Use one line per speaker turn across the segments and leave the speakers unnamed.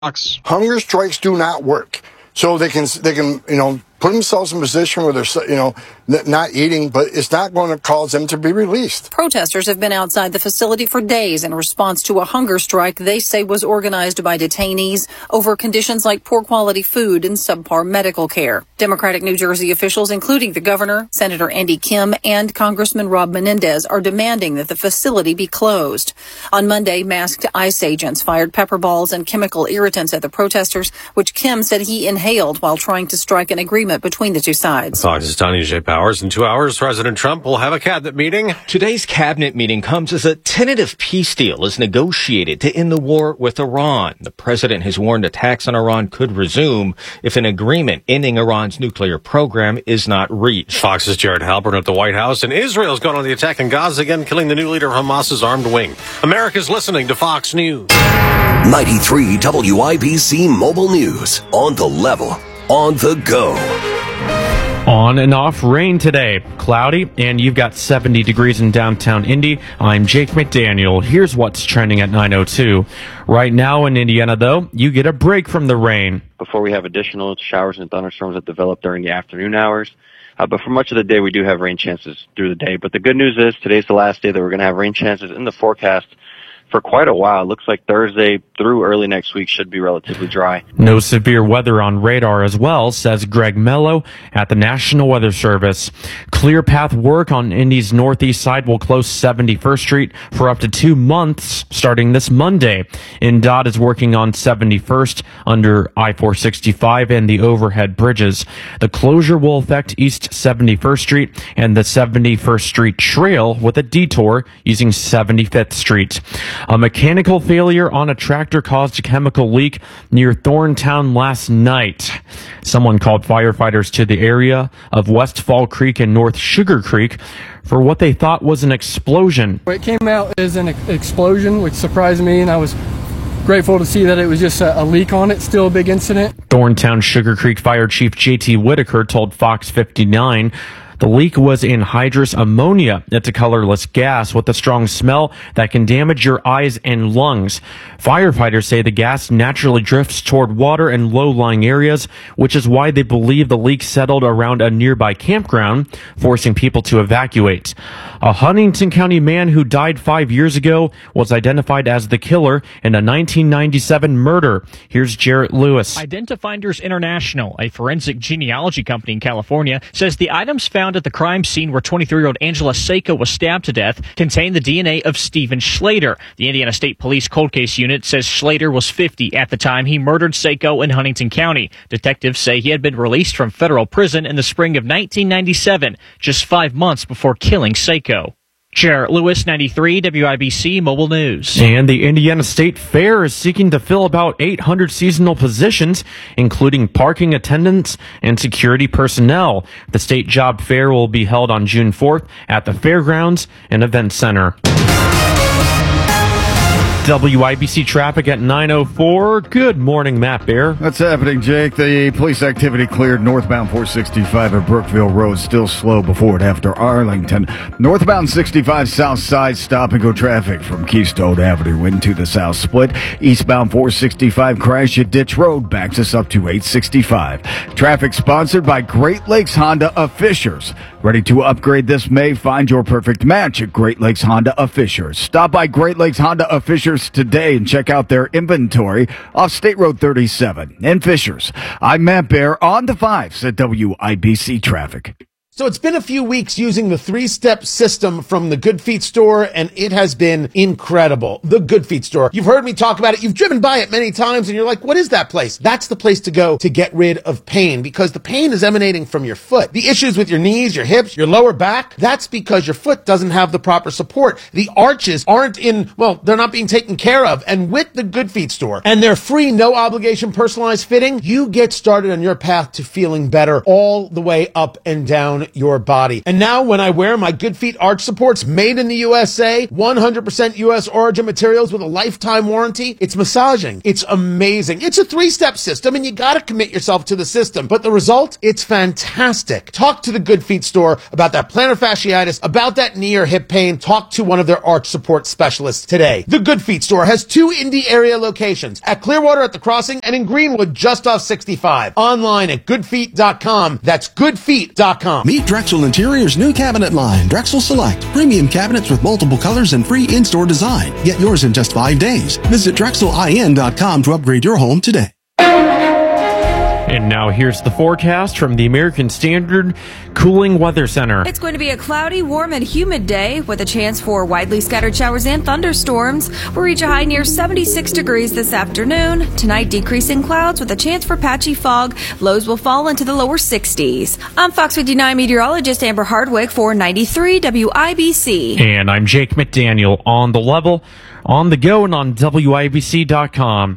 Hunger strikes do not work. So they can, put themselves in a position where they're, not eating, but it's not going to cause them to be released.
Protesters have been outside the facility for days in response to a hunger strike they say was organized by detainees over conditions like poor quality food and subpar medical care. Democratic New Jersey officials, including the governor, Senator Andy Kim, and Congressman Rob Menendez, are demanding that the facility be closed. On Monday, masked ICE agents fired pepper balls and chemical irritants at the protesters, which Kim said he inhaled while trying to strike an agreement between the two sides.
Fox's Tanya J. Powers. In 2 hours, President Trump will have a cabinet meeting.
Today's cabinet meeting comes as a tentative peace deal is negotiated to end the war with Iran. The president has warned attacks on Iran could resume if an agreement ending Iran's nuclear program is not reached.
Fox's Jared Halpern at the White House, and Israel's gone on the attack in Gaza again, killing the new leader of Hamas's armed wing. America's listening to Fox News.
93 WIBC Mobile News. On the level, on the go.
On and off rain today. Cloudy, and you've got 70 degrees in downtown Indy. I'm Jake McDaniel. Here's what's trending at 9:02. Right now in Indiana, though, you get a break from the rain.
Before we have additional showers and thunderstorms that develop during the afternoon hours. But for much of the day, we do have rain chances through the day. But the good news is today's the last day that we're going to have rain chances in the forecast for quite a while. It looks like Thursday through early next week should be relatively dry.
No severe weather on radar as well, says Greg Mello at the National Weather Service. Clear path work on Indy's northeast side will close 71st Street for up to 2 months starting this Monday. INDOT is working on 71st under I-465 and the overhead bridges. The closure will affect East 71st Street and the 71st Street Trail with a detour using 75th Street. A mechanical failure on a tractor caused a chemical leak near Thorntown last night. Someone called firefighters to the area of West Fall Creek and North Sugar Creek for what they thought was an explosion.
It came out as an explosion, which surprised me, and I was grateful to see that it was just a leak on it. Still a big incident.
Thorntown Sugar Creek Fire Chief J.T. Whitaker told Fox 59 the leak was anhydrous ammonia. It's a colorless gas with a strong smell that can damage your eyes and lungs. Firefighters say the gas naturally drifts toward water and low-lying areas, which is why they believe the leak settled around a nearby campground, forcing people to evacuate. A Huntington County man who died 5 years ago was identified as the killer in a 1997 murder. Here's Jarrett Lewis.
Identifinders International, a forensic genealogy company in California, says the items found at the crime scene where 23-year-old Angela Seiko was stabbed to death contained the DNA of Stephen Schlater. The Indiana State Police Cold Case Unit says Schlater was 50 at the time he murdered Seiko in Huntington County. Detectives say he had been released from federal prison in the spring of 1997, just 5 months before killing Seiko. Jarrett Lewis, 93 WIBC Mobile News.
And the Indiana State Fair is seeking to fill about 800 seasonal positions, including parking attendants and security personnel. The state job fair will be held on June 4th at the Fairgrounds and Event Center. WIBC traffic at 9:04. Good morning, Matt Bear.
What's happening, Jake? The police activity cleared northbound 465 at Brookville Road. Still slow before it after Arlington. Northbound 65 south side stop and go traffic from Keystone Avenue into the south split. Eastbound 465 crash at Ditch Road backs us up to 865. Traffic sponsored by Great Lakes Honda of Fishers. Ready to upgrade this May? Find your perfect match at Great Lakes Honda of Fishers. Stop by Great Lakes Honda of Fishers today and check out their inventory off State Road 37 in Fishers. I'm Matt Bear on the 5s at WIBC Traffic.
So it's been a few weeks using the 3-step system from the Good Feet store, and it has been incredible. The Good Feet store. You've heard me talk about it. You've driven by it many times, and you're like, what is that place? That's the place to go to get rid of pain, because the pain is emanating from your foot. The issues with your knees, your hips, your lower back, that's because your foot doesn't have the proper support. The arches aren't they're not being taken care of. And with the Good Feet store and their free, no obligation personalized fitting, you get started on your path to feeling better all the way up and down down your body. And now when I wear my Good Feet arch supports made in the USA, 100% US origin materials with a lifetime warranty, it's massaging. It's amazing. It's a 3-step system and you got to commit yourself to the system. But the result? It's fantastic. Talk to the Good Feet store about that plantar fasciitis, about that knee or hip pain. Talk to one of their arch support specialists today. The Good Feet store has 2 Indy area locations, at Clearwater at the Crossing and in Greenwood just off 65. Online at goodfeet.com. That's goodfeet.com.
Meet Drexel Interior's new cabinet line, Drexel Select. Premium cabinets with multiple colors and free in-store design. Get yours in just 5 days. Visit DrexelIN.com to upgrade your home today.
And now here's the forecast from the American Standard Cooling Weather Center.
It's going to be a cloudy, warm, and humid day with a chance for widely scattered showers and thunderstorms. We'll reach a high near 76 degrees this afternoon. Tonight, decreasing clouds with a chance for patchy fog. Lows will fall into the lower 60s. I'm Fox 59 meteorologist Amber Hardwick for 93 WIBC.
And I'm Jake McDaniel on the level, on the go, and on WIBC.com.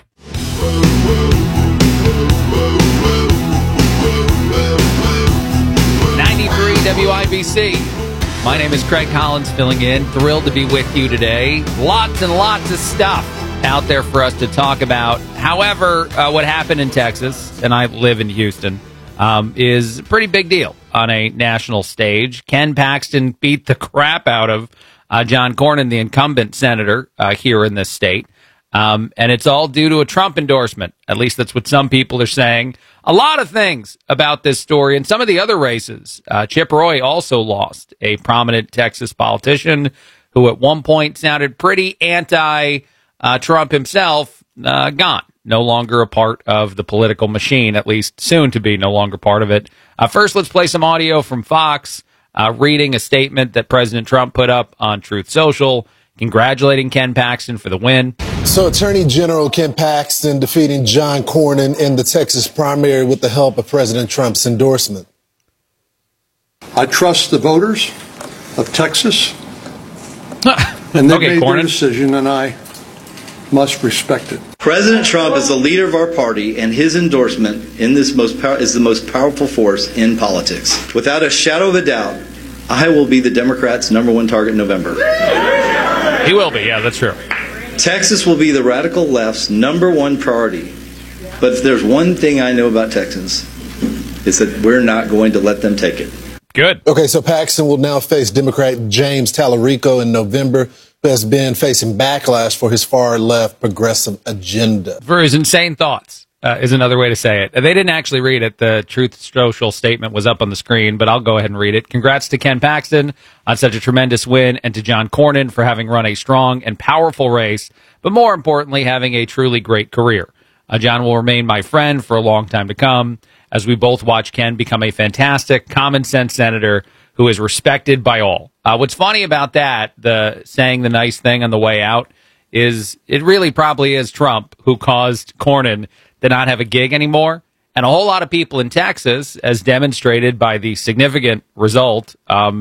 93 WIBC. My name is Craig Collins filling in. Thrilled to be with you today. Lots and lots of stuff out there for us to talk about. However, what happened in Texas, and I live in Houston, is a pretty big deal on a national stage. Ken Paxton beat the crap out of John Cornyn, the incumbent senator here in this state. And it's all due to a Trump endorsement. At least that's what some people are saying. A lot of things about this story and some of the other races. Chip Roy also lost, a prominent Texas politician who at one point sounded pretty anti-Trump himself, gone. No longer a part of the political machine, at least soon to be no longer part of it. First, let's play some audio from Fox reading a statement that President Trump put up on Truth Social, congratulating Ken Paxton for the win.
So Attorney General Ken Paxton defeating John Cornyn in the Texas primary with the help of President Trump's endorsement.
I trust the voters of Texas, and they made their decision, and I must respect it.
President Trump is the leader of our party, and his endorsement in this is the most powerful force in politics. Without a shadow of a doubt, I will be the Democrats' #1 target in November.
He will be, yeah, that's true.
Texas will be the radical left's #1 priority. But if there's one thing I know about Texans, it's that we're not going to let them take it.
Good.
Okay, so Paxton will now face Democrat James Tallarico in November, who has been facing backlash for his far-left progressive agenda.
For his insane thoughts. Is another way to say it. They didn't actually read it. The Truth Social statement was up on the screen, but I'll go ahead and read it. Congrats to Ken Paxton on such a tremendous win, and to John Cornyn for having run a strong and powerful race, but more importantly, having a truly great career. John will remain my friend for a long time to come, as we both watch Ken become a fantastic, common-sense senator who is respected by all. What's funny about that, the saying the nice thing on the way out, is it really probably is Trump who caused Cornyn to not have a gig anymore. And a whole lot of people in Texas, as demonstrated by the significant result,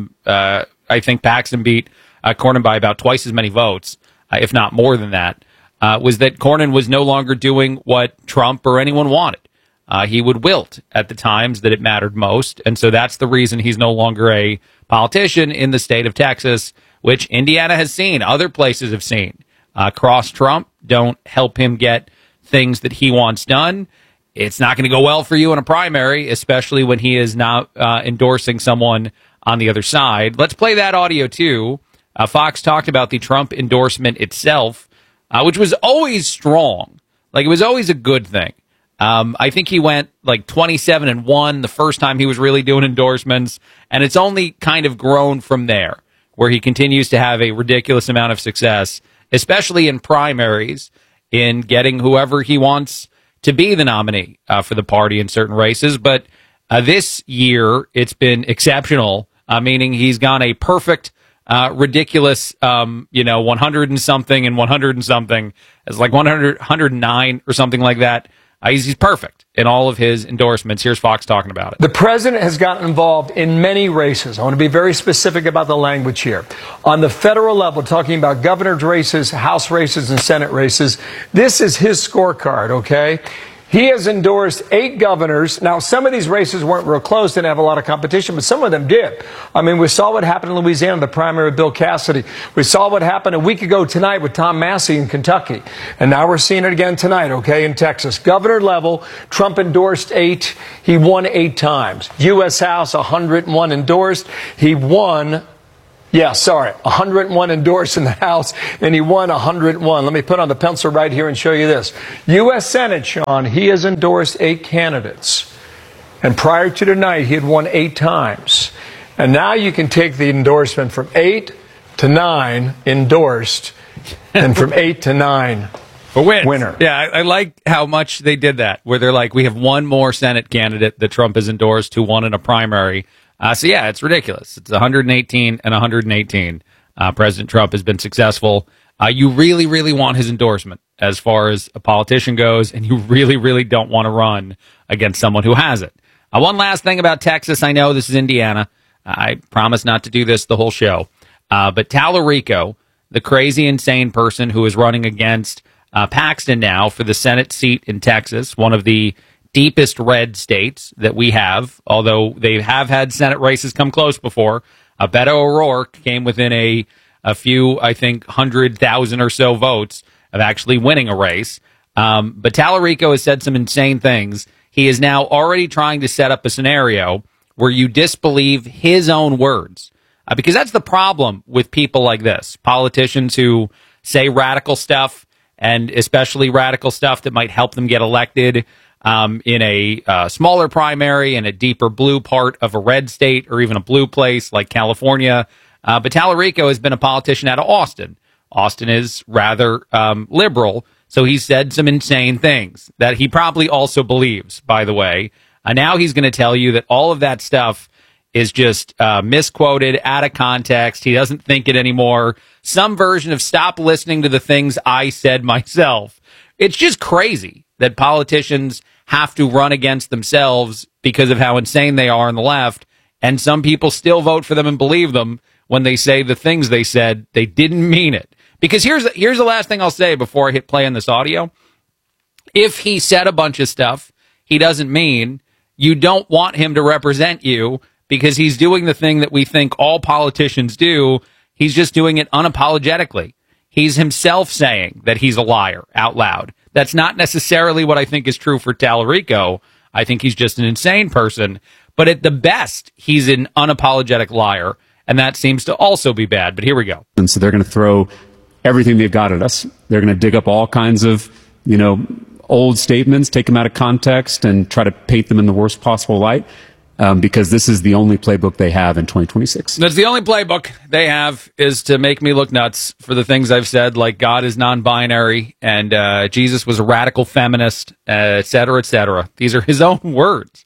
I think Paxton beat Cornyn by about twice as many votes, if not more than that, was that Cornyn was no longer doing what Trump or anyone wanted. He would wilt at the times that it mattered most. And so that's the reason he's no longer a politician in the state of Texas, which Indiana has seen, other places have seen. Cross Trump, don't help him get things that he wants done. It's not going to go well for you in a primary, especially when he is now endorsing someone on the other side. Let's play that audio, too. Fox talked about the Trump endorsement itself, which was always strong. Like, it was always a good thing. I think he went like 27-1 the first time he was really doing endorsements, and it's only kind of grown from there, where he continues to have a ridiculous amount of success, especially in primaries, in getting whoever he wants to be the nominee for the party in certain races. But this year, it's been exceptional, meaning he's gone a perfect, ridiculous, 100 and something and 100 and something. It's like 109 or something like that. He's perfect in all of his endorsements. Here's Fox talking about it.
The president has gotten involved in many races. I want to be very specific about the language here. On the federal level, talking about governor's races, House races, and Senate races, this is his scorecard, okay? He has endorsed 8 governors. Now, some of these races weren't real close, didn't have a lot of competition, but some of them did. I mean, we saw what happened in Louisiana, the primary of Bill Cassidy. We saw what happened a week ago tonight with Tom Massey in Kentucky. And now we're seeing it again tonight, okay, in Texas. Governor level, Trump endorsed 8. He won 8 times. U.S. House, 101 endorsed. He won... 101 endorsed in the House, and he won 101. Let me put on the pencil right here and show you this. U.S. Senate, Sean, he has endorsed 8 candidates. And prior to tonight, he had won 8 times. And now you can take the endorsement from 8 to 9 endorsed, and from 8 to 9 winner.
Yeah, I like how much they did that, where they're like, we have one more Senate candidate that Trump has endorsed who won in a primary. So, yeah, it's ridiculous. It's 118 and 118. President Trump has been successful. You really, really want his endorsement as far as a politician goes, and you really, really don't want to run against someone who has it. One last thing about Texas. I know this is Indiana. I promise not to do this the whole show. But Tallarico, the crazy, insane person who is running against Paxton now for the Senate seat in Texas, one of the deepest red states that we have, although they have had Senate races come close before. Beto O'Rourke came within a few, I think, 100,000 or so votes of actually winning a race. But Tallarico has said some insane things. He is now already trying to set up a scenario where you disbelieve his own words. Because that's the problem with people like this, politicians who say radical stuff, and especially radical stuff that might help them get elected in a smaller primary in a deeper blue part of a red state or even a blue place like California. But Tallarico has been a politician out of Austin. Austin is rather liberal, so he said some insane things that he probably also believes, by the way. Now he's going to tell you that all of that stuff is just misquoted, out of context. He doesn't think it anymore. Some version of stop listening to the things I said myself. It's just crazy that politicians have to run against themselves because of how insane they are on the left, and some people still vote for them and believe them when they say the things they said. They didn't mean it. Because here's the last thing I'll say before I hit play on this audio. If he said a bunch of stuff he doesn't mean, you don't want him to represent you because he's doing the thing that we think all politicians do. He's just doing it unapologetically. He's himself saying that he's a liar out loud. That's not necessarily what I think is true for Tallarico. I think he's just an insane person. But at the best, he's an unapologetic liar. And that seems to also be bad. But here we go.
And so they're going to throw everything they've got at us. They're going to dig up all kinds of, old statements, take them out of context, and try to paint them in the worst possible light. Because this is the only playbook they have in 2026.
That's the only playbook they have, is to make me look nuts for the things I've said, like God is non-binary and Jesus was a radical feminist, et cetera, et cetera. These are his own words.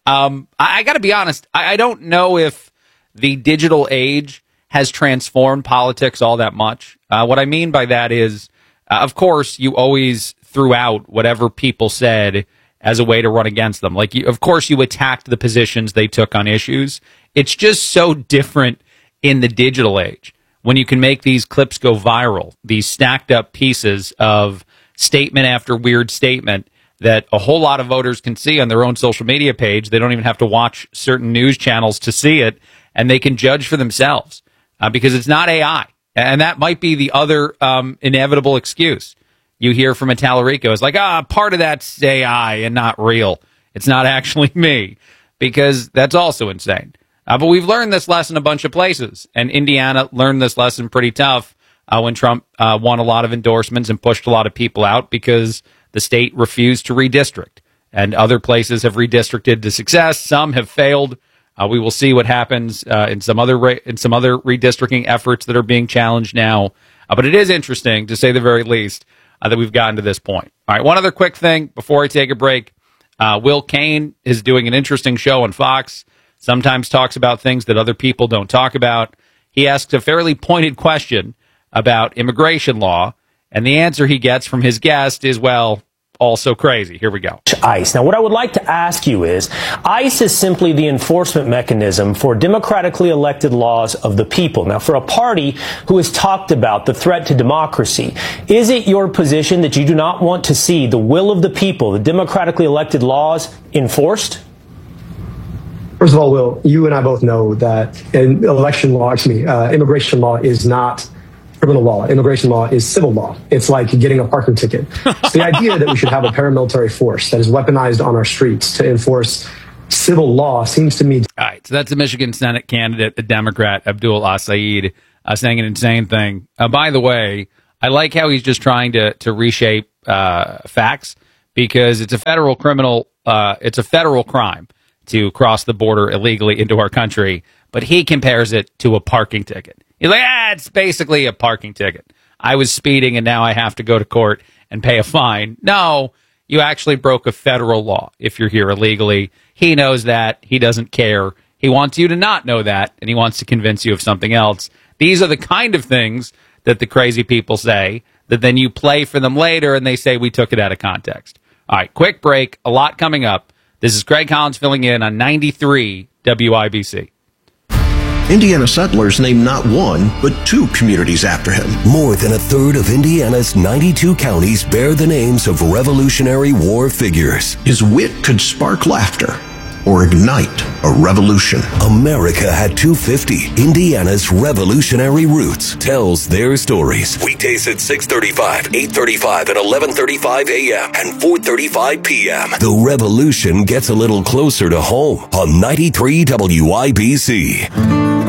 I got to be honest. I don't know if the digital age has transformed politics all that much. What I mean by that is, of course, you always threw out whatever people said as a way to run against them. Like, of course, you attacked the positions they took on issues. It's just so different in the digital age when you can make these clips go viral, these stacked up pieces of statement after weird statement that a whole lot of voters can see on their own social media page. They don't even have to watch certain news channels to see it, and they can judge for themselves because it's not AI. And that might be the other inevitable excuse you hear from a Tallarico. It's like, part of that's AI and not real. It's not actually me, because that's also insane. But we've learned this lesson a bunch of places, and Indiana learned this lesson pretty tough when Trump won a lot of endorsements and pushed a lot of people out because the state refused to redistrict. And other places have redistricted to success. Some have failed. We will see what happens in some other redistricting efforts that are being challenged now. But it is interesting, to say the very least, that we've gotten to this point. All right, one other quick thing before I take a break. Will Cain is doing an interesting show on Fox, sometimes talks about things that other people don't talk about. He asks a fairly pointed question about immigration law, and the answer he gets from his guest is, well, also crazy. Here we go.
ICE. Now, what I would like to ask you is, ICE is simply the enforcement mechanism for democratically elected laws of the people. Now, for a party who has talked about the threat to democracy, is it your position that you do not want to see the will of the people, the democratically elected laws, enforced?
First of all, Will, you and I both know that immigration law is not criminal law. Immigration law is civil law. It's like getting a parking ticket. So the idea that we should have a paramilitary force that is weaponized on our streets to enforce civil law seems to me...
All right, so that's the Michigan Senate candidate, the Democrat, Abdul Assaid, saying an insane thing. By the way, I like how he's just trying to reshape facts, because it's a federal crime to cross the border illegally into our country, but he compares it to a parking ticket. He's like, it's basically a parking ticket. I was speeding and now I have to go to court and pay a fine. No, you actually broke a federal law if you're here illegally. He knows that. He doesn't care. He wants you to not know that, and he wants to convince you of something else. These are the kind of things that the crazy people say, that then you play for them later and they say we took it out of context. All right, quick break. A lot coming up. This is Craig Collins filling in on 93 WIBC.
Indiana settlers named not one, but 2 communities after him. More than a third of Indiana's 92 counties bear the names of Revolutionary War figures. His wit could spark laughter or ignite a revolution. America had 250. Indiana's revolutionary roots tells their stories. Weekdays at 6:35, 8:35, and 11:35 a.m. and 4:35 p.m. The revolution gets a little closer to home on 93 WIBC.